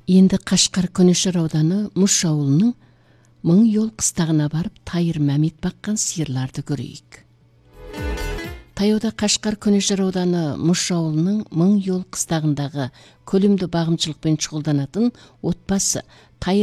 Енді Қашқар Көнешар ауданы Мұш ауылының Мың Йол қыстағына барып, тайыр мәмет баққан сиырларды көрейік. Таяуда Қашқар Көнешар ауданы Мұш ауылының Мың Йол қыстағындағы көлемді бағымшылықпен шұғылданатын отбасы тайыр